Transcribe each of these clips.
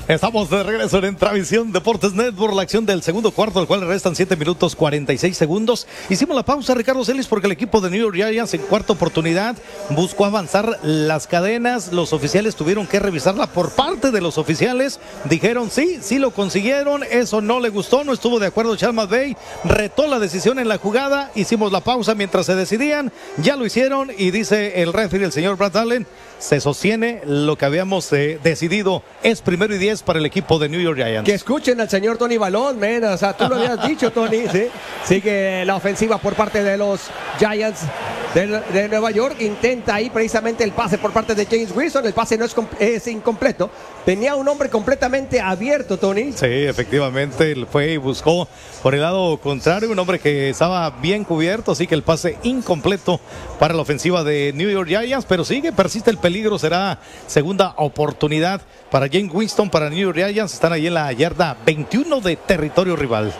Estamos de regreso en Entravisión Deportes Network, la acción del segundo cuarto, al cual le restan 7 minutos 46 segundos. Hicimos la pausa, Ricardo Celis, porque el equipo de New York Giants en cuarta oportunidad buscó avanzar las cadenas. Los oficiales tuvieron que revisarla por parte de los oficiales. Dijeron sí lo consiguieron, eso no le gustó, no estuvo de acuerdo Sean McVay, retó la decisión en la jugada. Hicimos la pausa mientras se decidían, ya lo hicieron y dice el referee, el señor Brad Allen, se sostiene lo que habíamos decidido, es 1st y 10 para el equipo de New York Giants. Que escuchen al señor Tony Balón, o sea, tú lo habías dicho, Tony, ¿sí? Sigue la ofensiva por parte de los Giants de Nueva York, intenta ahí precisamente el pase por parte de James Wilson, el pase no es incompleto, tenía un hombre completamente abierto, Tony. Sí, efectivamente, él fue y buscó por el lado contrario, un hombre que estaba bien cubierto, así que el pase incompleto para la ofensiva de New York Giants, pero persiste el peligro, será segunda oportunidad para James Winston, para New York Giants, están ahí en la yarda 21 de territorio rival.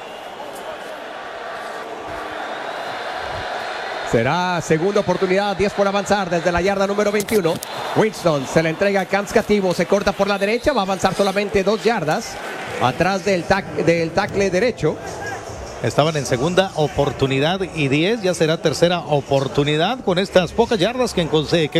Será segunda oportunidad, 10 por avanzar desde la yarda número 21. Winston se le entrega a Camps Cativo, se corta por la derecha, va a avanzar solamente 2 yardas atrás del tackle derecho. Estaban en segunda oportunidad y 10, ya será tercera oportunidad con estas pocas yardas que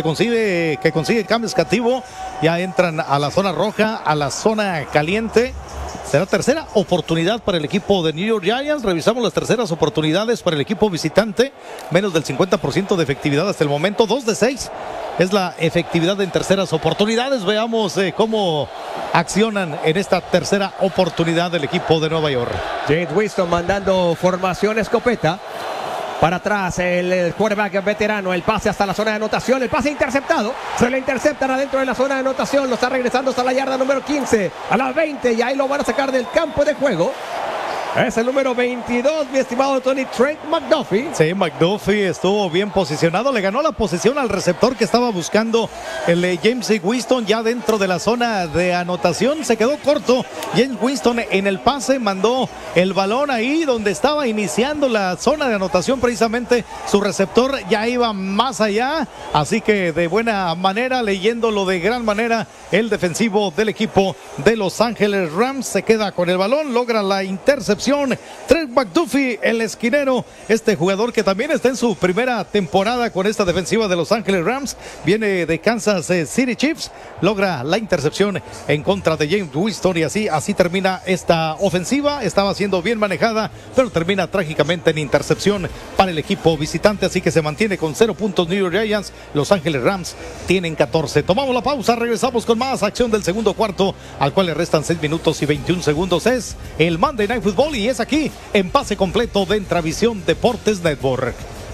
consigue Camps Cativo. Ya entran a la zona roja, a la zona caliente. Será tercera oportunidad para el equipo de New York Giants. Revisamos las terceras oportunidades para el equipo visitante. Menos del 50% de efectividad hasta el momento. 2 de 6 es la efectividad en terceras oportunidades. Veamos cómo accionan en esta tercera oportunidad del equipo de Nueva York. James Winston mandando formación escopeta. Para atrás el quarterback veterano, el pase hasta la zona de anotación, el pase interceptado, se le interceptan adentro de la zona de anotación, lo está regresando hasta la yarda número 15, a la 20 y ahí lo van a sacar del campo de juego. Es el número 22, mi estimado Tony, Trent McDuffie. Sí, McDuffie estuvo bien posicionado, le ganó la posición al receptor que estaba buscando el James Winston ya dentro de la zona de anotación. Se quedó corto James Winston en el pase, mandó el balón ahí donde estaba iniciando la zona de anotación. Precisamente su receptor ya iba más allá, así que de buena manera, leyéndolo de gran manera, el defensivo del equipo de Los Ángeles Rams se queda con el balón, logra la intercepción. Trent McDuffie, el esquinero, este jugador que también está en su primera temporada con esta defensiva de Los Ángeles Rams, viene de Kansas City Chiefs, logra la intercepción en contra de James Winston y así termina esta ofensiva. Estaba siendo bien manejada, pero termina trágicamente en intercepción para el equipo visitante, así que se mantiene con 0 puntos New York Giants. Los Ángeles Rams tienen 14. Tomamos la pausa, regresamos con más acción del segundo cuarto, al cual le restan 6 minutos y 21 segundos. Es el Monday Night Football y es aquí en Pase Completo de Entravisión Deportes Network.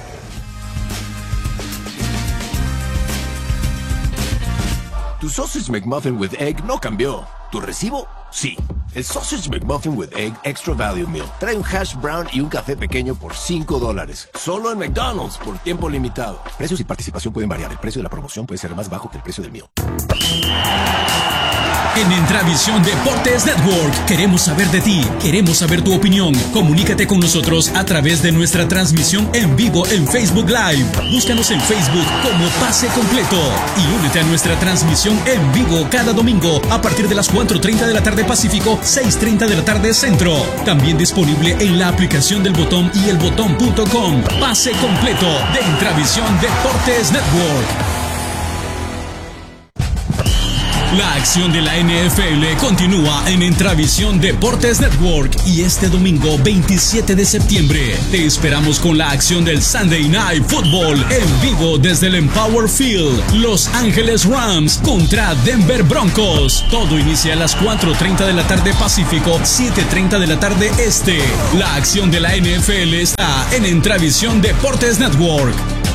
Tu Sausage McMuffin with Egg no cambió. ¿Tu recibo? Sí. El Sausage McMuffin with Egg Extra Value Meal trae un hash brown y un café pequeño por $5. Solo en McDonald's por tiempo limitado. Precios y participación pueden variar. El precio de la promoción puede ser más bajo que el precio del meal. En Entravisión Deportes Network queremos saber de ti, queremos saber tu opinión. Comunícate con nosotros a través de nuestra transmisión en vivo en Facebook Live. Búscanos en Facebook como Pase Completo y únete a nuestra transmisión en vivo cada domingo a partir de las 4:30 de la tarde Pacífico, 6:30 de la tarde Centro. También disponible en la aplicación del Botón y elbotón.com. Pase Completo de Entravisión Deportes Network. La acción de la NFL continúa en Entravisión Deportes Network y este domingo 27 de septiembre te esperamos con la acción del Sunday Night Football en vivo desde el Empower Field. Los Ángeles Rams contra Denver Broncos. Todo inicia a las 4:30 de la tarde Pacífico, 7:30 de la tarde Este. La acción de la NFL está en Entravisión Deportes Network.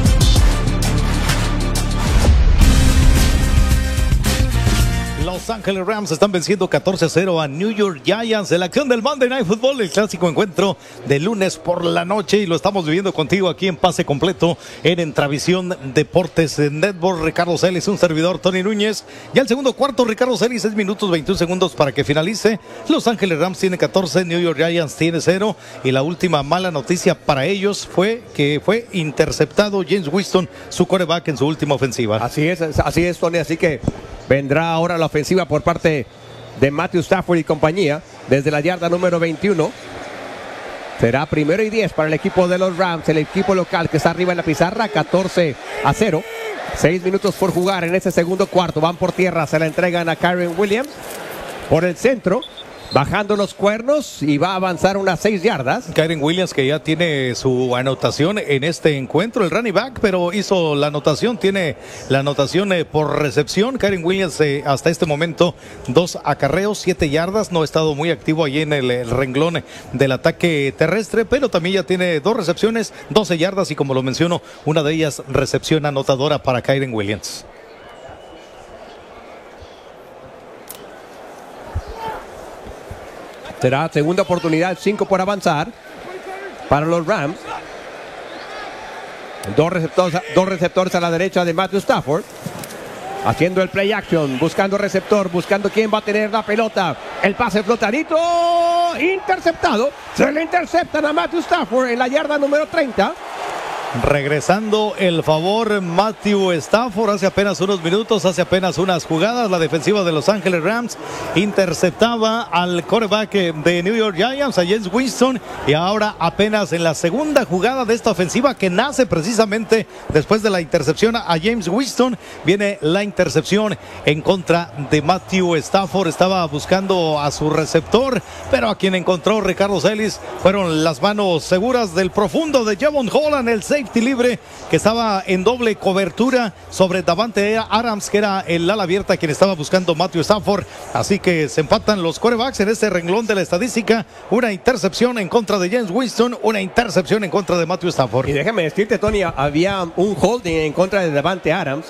Los Ángeles Rams están venciendo 14-0 a New York Giants en la acción del Monday Night Football, el clásico encuentro de lunes por la noche, y lo estamos viviendo contigo aquí en Pase Completo en Entravisión Deportes Network. Ricardo Celis, un servidor, Tony Núñez. Ya el segundo cuarto, Ricardo Celis, 6 minutos 21 segundos para que finalice. Los Ángeles Rams tiene 14, New York Giants tiene 0, y la última mala noticia para ellos fue que fue interceptado James Winston, su quarterback, en su última ofensiva. Así es, Tony, así que vendrá ahora la ofensiva por parte de Matthew Stafford y compañía desde la yarda número 21. Será 1st y 10 para el equipo de los Rams, el equipo local que está arriba en la pizarra, 14-0. 6 minutos por jugar en ese segundo cuarto. Van por tierra, se la entregan a Kyren Williams por el centro, bajando los cuernos y va a avanzar unas 6 yardas. Kyren Williams, que ya tiene su anotación en este encuentro, el running back, pero hizo la anotación, tiene la anotación por recepción. Kyren Williams hasta este momento 2 acarreos, 7 yardas, no ha estado muy activo allí en el renglón del ataque terrestre, pero también ya tiene 2 recepciones, 12 yardas y, como lo menciono, una de ellas recepción anotadora para Kyren Williams. Será segunda oportunidad, 5 por avanzar para los Rams. Dos receptores a la derecha de Matthew Stafford. Haciendo el play action, buscando receptor, buscando quién va a tener la pelota. El pase flotadito, interceptado. Se le interceptan a Matthew Stafford en la yarda número 30. Regresando el favor Matthew Stafford. Hace apenas unos minutos, hace apenas unas jugadas, la defensiva de Los Ángeles Rams interceptaba al quarterback de New York Giants, a James Winston, y ahora apenas en la segunda jugada de esta ofensiva, que nace precisamente después de la intercepción a James Winston, viene la intercepción en contra de Matthew Stafford. Estaba buscando a su receptor, pero a quien encontró Ricardo Celis fueron las manos seguras del profundo de Javon Holland, el safety libre, que estaba en doble cobertura sobre Davante Adams, que era el ala abierta quien estaba buscando Matthew Stafford. Así que se empatan los quarterbacks en este renglón de la estadística. Una intercepción en contra de James Winston, una intercepción en contra de Matthew Stafford. Y déjame decirte, Tony, había un holding en contra de Davante Adams.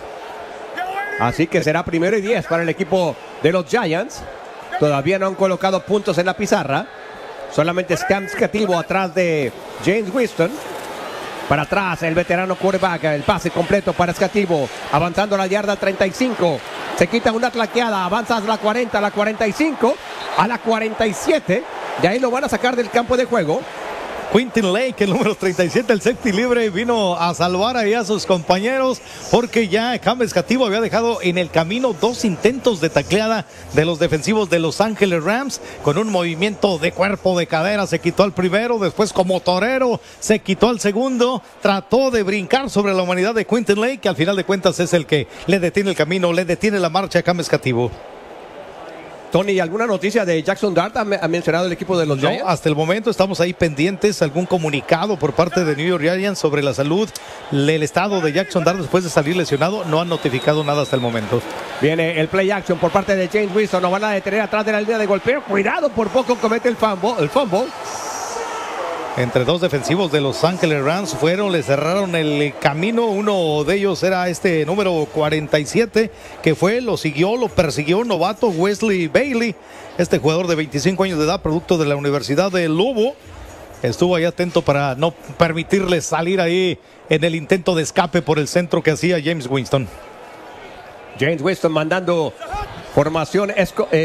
Así que será 1st y 10 para el equipo de los Giants. Todavía no han colocado puntos en la pizarra. Solamente Cam Scativo atrás de James Winston. Para atrás el veterano quarterback, el pase completo para Scativo, avanzando a la yarda 35. Se quita una tlaqueada, avanza a la 40, a la 45, a la 47. De ahí lo van a sacar del campo de juego. Quentin Lake, el número 37, el safety libre, vino a salvar ahí a sus compañeros, porque ya Cam Scativo había dejado en el camino 2 intentos de tacleada de los defensivos de Los Ángeles Rams. Con un movimiento de cuerpo, de cadera, se quitó al primero, después como torero se quitó al segundo, trató de brincar sobre la humanidad de Quentin Lake, que al final de cuentas es el que le detiene el camino, le detiene la marcha a Cam Scativo. Tony, ¿alguna noticia de Jackson Dart? ¿Ha mencionado el equipo de los Giants? No, hasta el momento estamos ahí pendientes. ¿Algún comunicado por parte de New York Giants sobre la salud, el estado de Jackson Dart después de salir lesionado? No han notificado nada hasta el momento. Viene el play action por parte de James Winston. Lo van a detener atrás de la línea de golpeo. Cuidado, por poco comete el fumble. Entre 2 defensivos de Los Ángeles Rams le cerraron el camino. Uno de ellos era este número 47, que lo siguió, lo persiguió, novato Wesley Bailey, este jugador de 25 años de edad, producto de la Universidad de Lobo. Estuvo ahí atento para no permitirle salir ahí en el intento de escape por el centro que hacía James Winston. James Winston mandando formación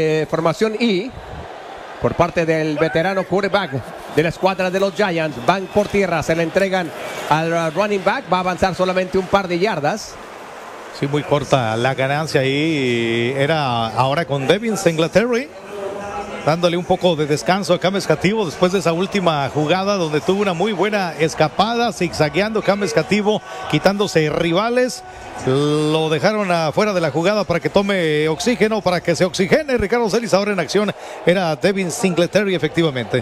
I por parte del veterano quarterback de la escuadra de los Giants. Van por tierra, se le entregan al running back, va a avanzar solamente un par de yardas. Sí, muy corta la ganancia ahí. Era ahora con Devin Singletary, dándole un poco de descanso a Cam Scativo después de esa última jugada donde tuvo una muy buena escapada, zigzagueando Cam Scativo, quitándose rivales. Lo dejaron afuera de la jugada para que tome oxígeno, para que se oxigene. Ricardo Celis ahora en acción. Era Devin Singletary, efectivamente.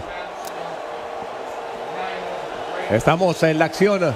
Estamos en la acción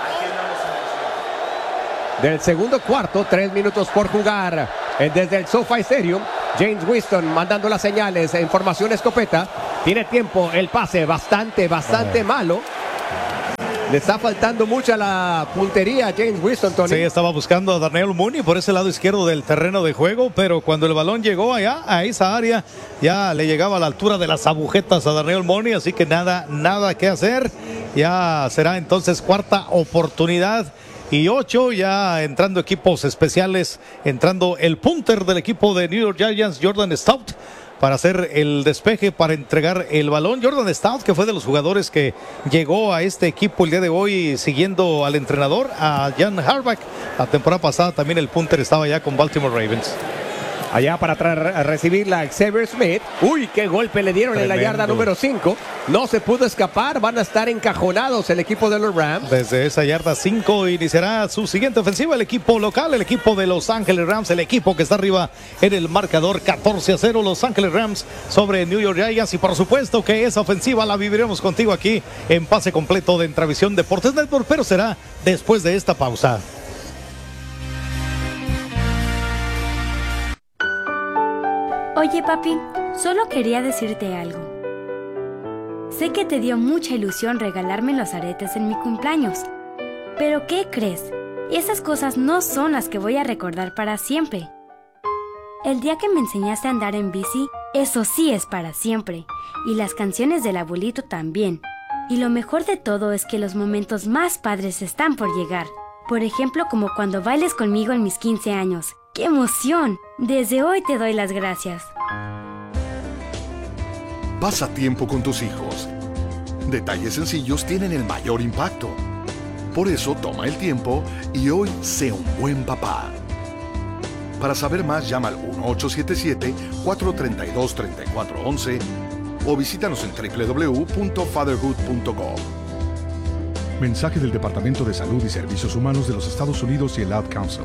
del segundo cuarto, 3 minutos por jugar desde el SoFi Stadium. James Winston mandando las señales en formación escopeta. Tiene tiempo, el pase bastante malo. Le está faltando mucha la puntería a James Winston, Tony. Sí, estaba buscando a Darnell Mooney por ese lado izquierdo del terreno de juego, pero cuando el balón llegó allá, a esa área, ya le llegaba a la altura de las agujetas a Darnell Mooney, así que nada que hacer. Ya será entonces cuarta oportunidad y 8, ya entrando equipos especiales, entrando el punter del equipo de New York Giants, Jordan Stout, para hacer el despeje, para entregar el balón. Jordan Stout, que fue de los jugadores que llegó a este equipo el día de hoy siguiendo al entrenador, a Jan Harbaugh. La temporada pasada también el punter estaba ya con Baltimore Ravens. Allá para recibirla Xavier Smith. Uy, qué golpe le dieron en la yarda número 5. No se pudo escapar. Van a estar encajonados el equipo de los Rams. Desde esa yarda 5 iniciará su siguiente ofensiva el equipo local, el equipo de Los Ángeles Rams, el equipo que está arriba en el marcador 14-0. Los Ángeles Rams sobre New York Giants. Y por supuesto que esa ofensiva la viviremos contigo aquí en Pase Completo de Entravisión Deportes Network, pero será después de esta pausa. Oye, papi, solo quería decirte algo. Sé que te dio mucha ilusión regalarme los aretes en mi cumpleaños. Pero ¿qué crees? Esas cosas no son las que voy a recordar para siempre. El día que me enseñaste a andar en bici, eso sí es para siempre. Y las canciones del abuelito también. Y lo mejor de todo es que los momentos más padres están por llegar. Por ejemplo, como cuando bailes conmigo en mis 15 años. ¡Qué emoción! Desde hoy te doy las gracias. Pasa tiempo con tus hijos. Detalles sencillos tienen el mayor impacto. Por eso toma el tiempo y hoy sé un buen papá. Para saber más, llama al 1-877-432-3411 o visítanos en www.fatherhood.gov. Mensaje del Departamento de Salud y Servicios Humanos de los Estados Unidos y el Ad Council.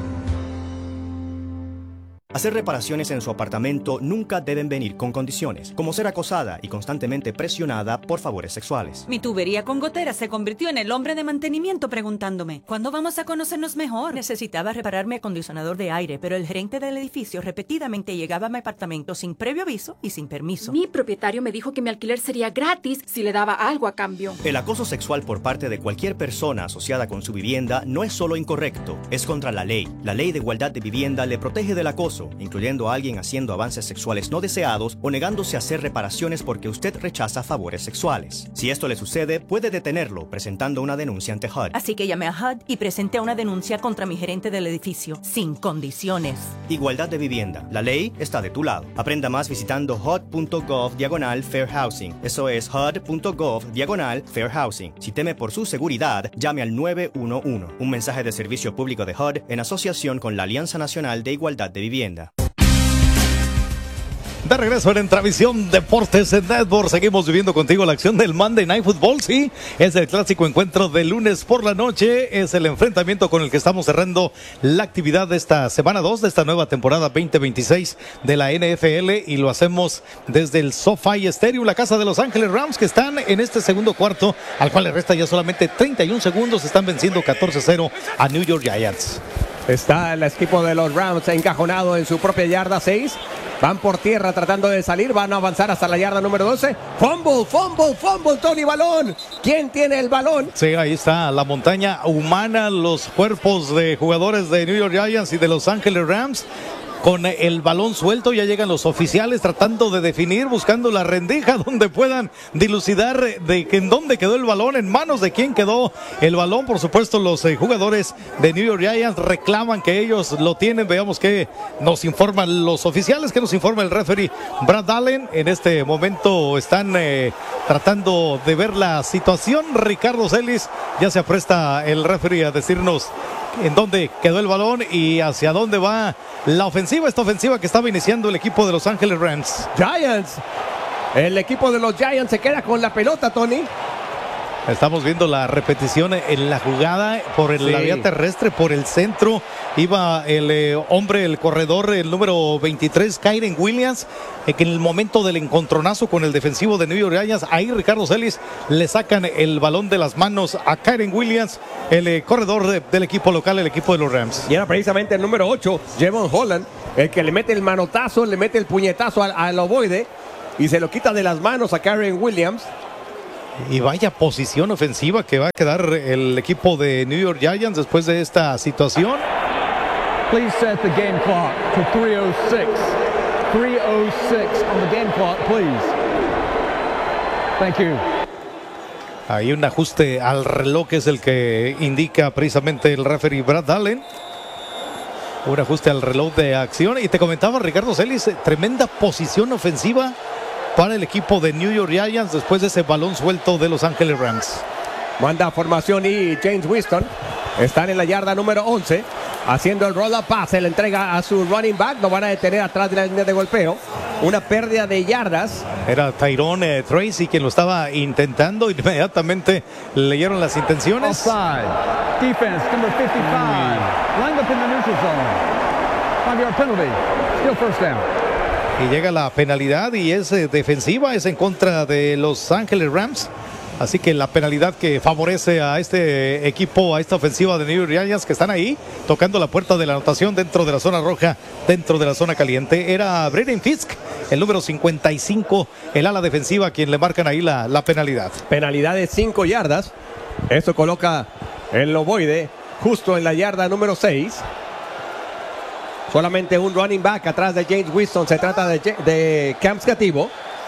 Hacer reparaciones en su apartamento nunca deben venir con condiciones, como ser acosada y constantemente presionada por favores sexuales. Mi tubería con goteras se convirtió en el hombre de mantenimiento preguntándome, ¿cuándo vamos a conocernos mejor? Necesitaba reparar mi acondicionador de aire, pero el gerente del edificio repetidamente llegaba a mi apartamento sin previo aviso y sin permiso. Mi propietario me dijo que mi alquiler sería gratis si le daba algo a cambio. El acoso sexual por parte de cualquier persona asociada con su vivienda no es solo incorrecto, es contra la ley. La Ley de Igualdad de Vivienda le protege del acoso, incluyendo a alguien haciendo avances sexuales no deseados o negándose a hacer reparaciones porque usted rechaza favores sexuales. Si esto le sucede, puede detenerlo presentando una denuncia ante HUD. Así que llamé a HUD y presenté una denuncia contra mi gerente del edificio, sin condiciones. Igualdad de vivienda. La ley está de tu lado. Aprenda más visitando HUD.gov/Fair Housing. Eso es HUD.gov/Fair Housing. Si teme por su seguridad, llame al 911. Un mensaje de servicio público de HUD en asociación con la Alianza Nacional de Igualdad de Vivienda. De regreso en Entravisión Deportes Network, seguimos viviendo contigo la acción del Monday Night Football, sí, es el clásico encuentro de lunes por la noche, es el enfrentamiento con el que estamos cerrando la actividad de esta semana 2 de esta nueva temporada 2026 de la NFL y lo hacemos desde el SoFi Stadium, la casa de Los Ángeles Rams que están en este segundo cuarto, al cual le resta ya solamente 31 segundos, están venciendo 14-0 a New York Giants. Está el equipo de los Rams encajonado en su propia yarda 6. Van por tierra tratando de salir. Van a avanzar hasta la yarda número 12. Fumble, Tony, balón. ¿Quién tiene el balón? Sí, ahí está la montaña humana, los cuerpos de jugadores de New York Giants y de Los Ángeles Rams. Con el balón suelto ya llegan los oficiales tratando de definir, buscando la rendija donde puedan dilucidar de en dónde quedó el balón, en manos de quién quedó el balón. Por supuesto, los jugadores de New York Giants reclaman que ellos lo tienen. Veamos que nos informan los oficiales, que nos informa el referee Brad Allen. En este momento están tratando de ver la situación. Ricardo Celis, ya se apresta el referee a decirnos en dónde quedó el balón y hacia dónde va la ofensiva, esta ofensiva que estaba iniciando el equipo de Los Ángeles Rams. Giants, el equipo de los Giants se queda con la pelota, Tony. Estamos viendo la repetición en la jugada por la vía terrestre, por el centro. Iba el hombre, el corredor, el número 23, Kyren Williams, que en el momento del encontronazo con el defensivo de New York Giants, ahí Ricardo Celis le sacan el balón de las manos a Kyren Williams, el corredor del equipo local, el equipo de los Rams. Y era precisamente el número 8, Javon Holland, el que le mete el manotazo, le mete el puñetazo al ovoide y se lo quita de las manos a Kyren Williams. Y vaya posición ofensiva que va a quedar el equipo de New York Giants después de esta situación. Please set the game clock to 3:06. 3:06 on the game clock, please. Thank you. Hay un ajuste al reloj que es el que indica precisamente el referee Brad Allen. Un ajuste al reloj de acción. Y te comentaba Ricardo Celis, tremenda posición ofensiva para el equipo de New York Giants después de ese balón suelto de Los Ángeles Rams. Manda formación y James Winston. Están en la yarda número 11. haciendo el roll-up pass, se le entrega a su running back, lo van a detener atrás de la línea de golpeo. Una pérdida de yardas. Era Tyrone Tracy quien lo estaba intentando. Inmediatamente leyeron las intenciones. Offside. Defense, number 55. Lined up in the neutral zone. 5-yard penalty. Still first down. Y llega la penalidad y es defensiva, es en contra de Los Ángeles Rams. Así que la penalidad que favorece a este equipo, a esta ofensiva de New York Giants, que están ahí tocando la puerta de la anotación dentro de la zona roja, dentro de la zona caliente. Era Braden Fisk, el número 55, el ala defensiva, quien le marcan ahí la penalidad. Penalidad de 5 yardas. Esto coloca el ovoide justo en la yarda número 6. Solamente un running back atrás de James Winston. Se trata de Cam Scativo.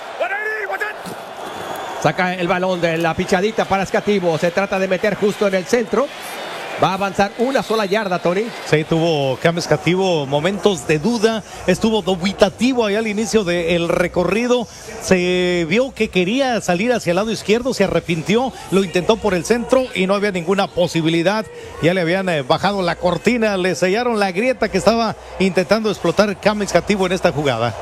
Saca el balón de la pichadita para Scativo. Se trata de meter justo en el centro. Va a avanzar una sola yarda, Tony. Sí, tuvo Cam Scativo momentos de duda. Estuvo dubitativo ahí al inicio del recorrido. Se vio que quería salir hacia el lado izquierdo. Se arrepintió. Lo intentó por el centro y no había ninguna posibilidad. Ya le habían bajado la cortina. Le sellaron la grieta que estaba intentando explotar Cam Scativo en esta jugada.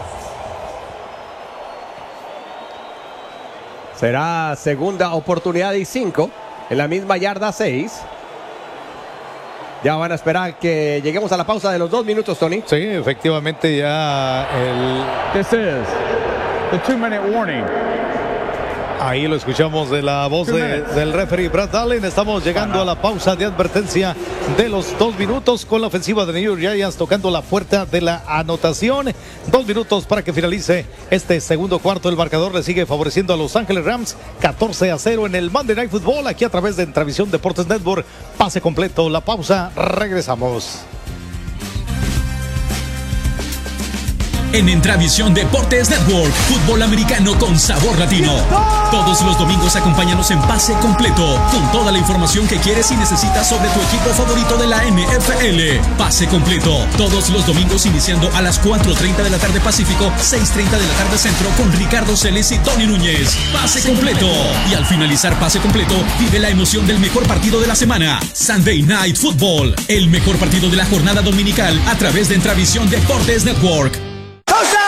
Será segunda oportunidad y 5 en la misma yarda 6. Ya van a esperar que lleguemos a la pausa de los 2 minutos, Tony. Sí, efectivamente ya This is the 2-minute warning. Ahí lo escuchamos de la voz del referee Brad Allen. Estamos llegando a la pausa de advertencia de los 2 minutos con la ofensiva de New York Giants tocando la puerta de la anotación. 2 minutos para que finalice este segundo cuarto. El marcador le sigue favoreciendo a Los Ángeles Rams 14-0 en el Monday Night Football, aquí a través de Entravisión Deportes Network. Pase completo, la pausa, regresamos. En Entravisión Deportes Network, fútbol americano con sabor latino. Todos los domingos acompáñanos en Pase Completo, con toda la información que quieres y necesitas sobre tu equipo favorito de la NFL. Pase Completo, todos los domingos iniciando a las 4:30 de la tarde Pacífico, 6:30 de la tarde Centro, con Ricardo Celes y Tony Núñez. Pase Completo. Y al finalizar Pase Completo, vive la emoción del mejor partido de la semana, Sunday Night Football, el mejor partido de la jornada dominical a través de Entravisión Deportes Network.